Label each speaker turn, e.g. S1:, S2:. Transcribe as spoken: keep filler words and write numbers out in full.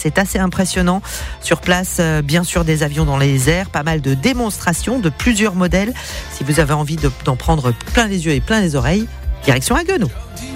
S1: c'est assez impressionnant. Sur place, euh, bien sûr, des avions dans les airs, pas mal de démonstrations de plusieurs modèles. Si vous avez envie de, d'en prendre plein les yeux et plein les oreilles, direction Haguenau.